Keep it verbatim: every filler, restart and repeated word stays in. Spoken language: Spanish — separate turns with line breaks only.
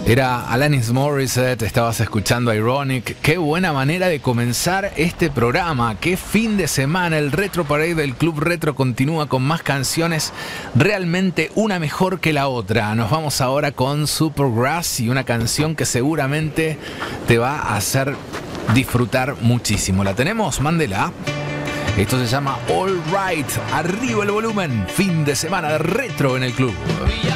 Era Alanis Morissette, estabas escuchando Ironic. Qué buena manera de comenzar este programa. Qué fin de semana. El Retro Parade del Club Retro continúa con más canciones, realmente una mejor que la otra. Nos vamos ahora con Supergrass y una canción que seguramente te va a hacer disfrutar muchísimo. ¿La tenemos? Mándela. Esto se llama All Right. Arriba el volumen. Fin de semana de retro en el club.